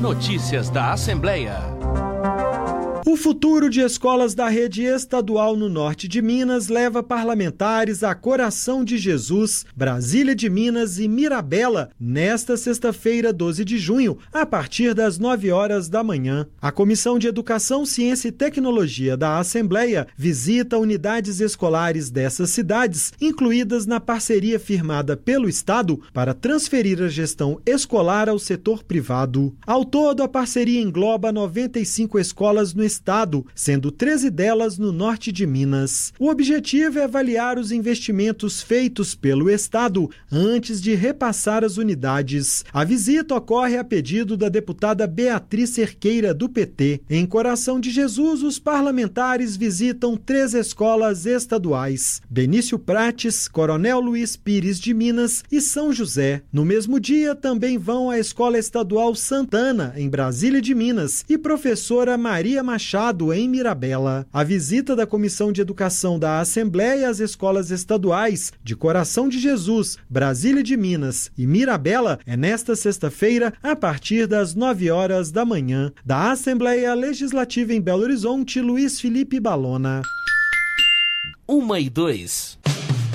Notícias da Assembleia. O futuro de escolas da rede estadual no norte de Minas leva parlamentares a Coração de Jesus, Brasília de Minas e Mirabela nesta sexta-feira, 12 de junho, a partir das 9 horas da manhã. A Comissão de Educação, Ciência e Tecnologia da Assembleia visita unidades escolares dessas cidades, incluídas na parceria firmada pelo Estado para transferir a gestão escolar ao setor privado. Ao todo, a parceria engloba 95 escolas no Estado, sendo 13 delas no norte de Minas. O objetivo é avaliar os investimentos feitos pelo Estado antes de repassar as unidades. A visita ocorre a pedido da deputada Beatriz Cerqueira, do PT. Em Coração de Jesus, os parlamentares visitam 3 escolas estaduais: Benício Prates, Coronel Luiz Pires de Minas e São José. No mesmo dia, também vão à Escola Estadual Santana, em Brasília de Minas, e Professora Maria Machado, em Mirabela. A visita da Comissão de Educação da Assembleia às escolas estaduais de Coração de Jesus, Brasília de Minas e Mirabela é nesta sexta-feira, a partir das 9 horas da manhã. Da Assembleia Legislativa em Belo Horizonte, Luiz Felipe Balona. 1 e 2.